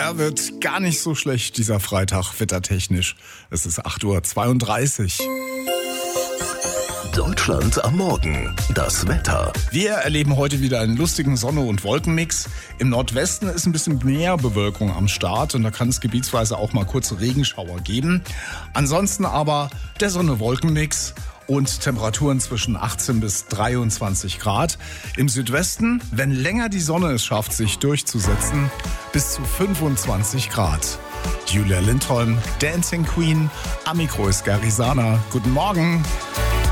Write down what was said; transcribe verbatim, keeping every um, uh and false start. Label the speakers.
Speaker 1: der wird gar nicht so schlecht, dieser Freitag, wettertechnisch. Es ist acht Uhr zweiunddreißig.
Speaker 2: Deutschland am Morgen. Das Wetter.
Speaker 1: Wir erleben heute wieder einen lustigen Sonne- und Wolkenmix. Im Nordwesten ist ein bisschen mehr Bewölkung am Start und da kann es gebietsweise auch mal kurze Regenschauer geben. Ansonsten aber der Sonne-Wolkenmix und Temperaturen zwischen achtzehn bis dreiundzwanzig Grad. Im Südwesten, wenn länger die Sonne es schafft, sich durchzusetzen, bis zu fünfundzwanzig Grad. Julia Lindholm, Dancing Queen, am Mikro ist Garisana. Guten Morgen.